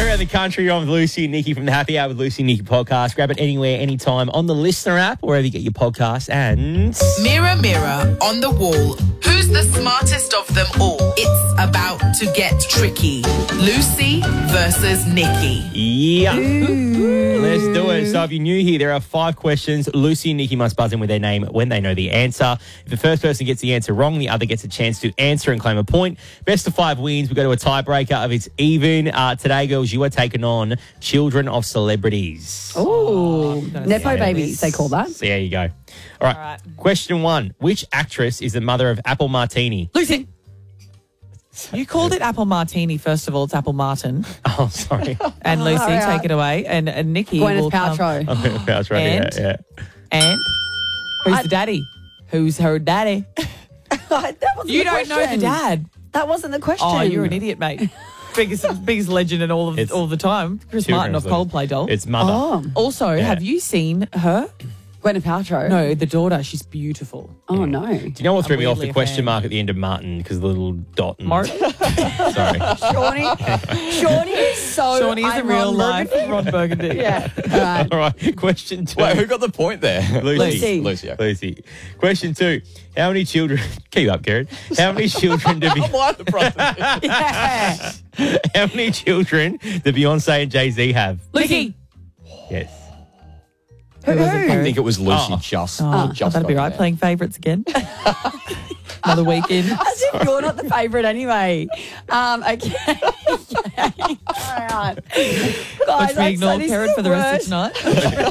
around the country. I'm with Lucy and Nikki from the Happy Hour with Lucy and Nikki podcast. Grab it anywhere, anytime on the Listener app, wherever you get your podcasts. And Mirror, mirror on the wall, who's the smartest of them all? It's about to get tricky. Lucy versus Nikki. yeah, let's do it. So if you're new here, there are 5 questions. Lucy and Nikki must buzz in with their name when they know the answer. If the first person gets the answer wrong, the other gets a chance to answer and claim a point. Best of 5 wins. We go to a tiebreaker if it's even. Today, girls, you are taking on children of celebrities. Oh, Nepo babies, they call that. So there you go. All right. Question 1. Which actress is the mother of Apple Martini? Lucy. You called it Apple Martini, first of all. It's Apple Martin. Oh, sorry. And Lucy, all right. take it away. And Nikki Gwyneth will come. Paltrow. That's right. And? Yeah. And who's the daddy? Who's her daddy? That wasn't You the don't know question. the dad. That wasn't the question. Oh, you're an idiot, mate. biggest legend in all the time. Chris Martin of Coldplay doll. It's mother. Oh, Also, have you seen her? Gwyneth Paltrow. No, the daughter. She's beautiful. Oh, no. Do you know what threw me off? weirdly The a question fan. mark at the end of Martin because the little dot. And, Martin. Sorry. Shawnee is so... Shawnee is a I'm real Ron life Burgundy. Ron Burgundy. Yeah. All right. All right. Question 2. Wait, who got the point there? Lucy. Lucy. Okay. Lucy. Question 2. How many children... Keep up, Karen. How many children do Yeah. How many children do Beyonce and Jay-Z have? Nikki. Yes. Who was it, I Karen? think it was Lucy Oh. just That'd be got right. there. Playing favourites again. Another weekend. As if you're not the favourite anyway. Okay. All right. Guys, Watch me ignore this Karen is for the rest of worst.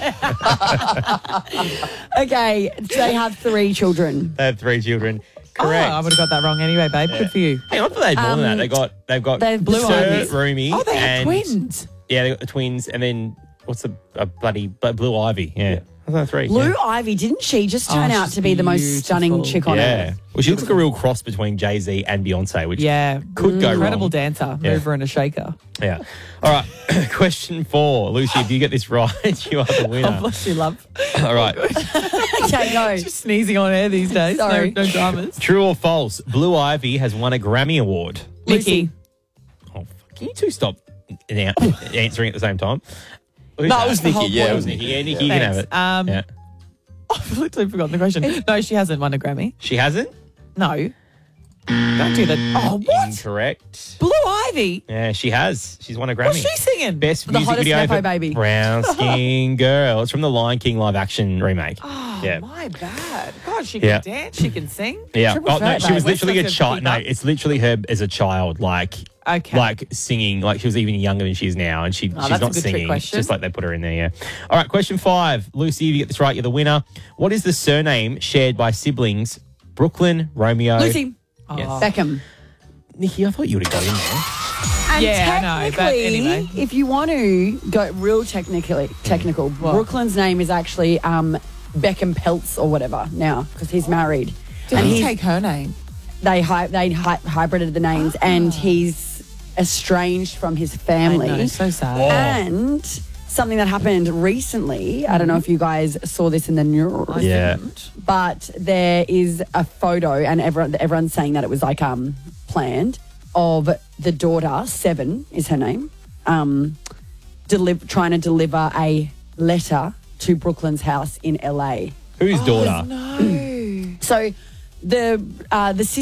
tonight. Okay, they have 3 children. They have 3 children. Oh, Correct. I would have got that wrong anyway, babe. Good for you. Hang on, I thought they had more than that. They've got they have Blue Sir, Ivy. Rumi. Oh, they have and, twins. Yeah, they got the twins, and then what's a bloody Blue Ivy? Yeah, I thought 3. Blue yeah. Ivy, didn't she just turn out she's to be the most beautiful. stunning chick on Yeah. earth? Well, she looks like a real cross between Jay-Z and Beyonce, which Yeah. could go Incredible wrong. dancer. Yeah. Mover and a shaker. Yeah. All right. Question 4. Lucy, if you get this right, you are the Oh, winner. bless you, love. All right. Okay, go. She's sneezing on air these days. Sorry. No dramas. True or false? Blue Ivy has won a Grammy Award. Nikki. Oh, fuck. Can you two stop answering at the same time? Who's No, that? it was Nikki. Yeah, it was Nikki. Nikki. Yeah, Nikki, you can have it. Thanks. Yeah. I've literally forgotten the question. No, she hasn't won a Grammy. She hasn't? No. Don't do that. Oh, what? Incorrect. Blue Ivy? Yeah, she has. She's won a Grammy. What's she singing? Best The music hottest video Nepo for baby. Brown Skin Girl. It's from the Lion King live action remake. Oh, yeah. my bad. God, she can Yeah. dance, she can sing. Yeah. Triple Oh, no, threat, she was mate. literally a Let's child. keep No, up. it's literally her as a child, Okay. like singing, like she was even younger than she is now, and she's that's not a good trick singing. question. Just like they put her in there, yeah. All right, question 5. Lucy, if you get this right, you're the winner. What is the surname shared by siblings Brooklyn, Romeo? Lucy. Yes. Beckham. Nikki, I thought you would have got in there. And Yeah, I know, but technically, anyway. if you want to go real technical, Brooklyn's name is actually Beckham Peltz or whatever now because he's married. Did and he he's- take her name? They hybrided the names, and he's estranged from his family. I know, so sad. And something that happened recently, I don't know if you guys saw this in the news, Yeah. but there is a photo, and everyone's saying that it was like planned, of the daughter, 7 is her name, trying to deliver a letter to Brooklyn's house in LA. Whose daughter? No. So the